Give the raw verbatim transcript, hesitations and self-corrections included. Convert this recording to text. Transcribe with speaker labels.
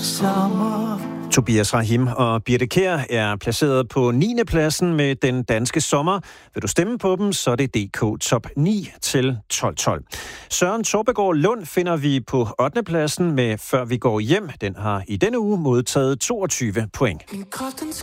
Speaker 1: sommer.
Speaker 2: Tobias Rahim og Birte Kjær er placeret på niende pladsen med Den Danske Sommer. Vil du stemme på dem, så er det D K Top ni til tolv tolv. Søren Torbegaard Lund finder vi på ottende pladsen med Før vi går hjem. Den har i denne uge modtaget toogtyve point.
Speaker 1: En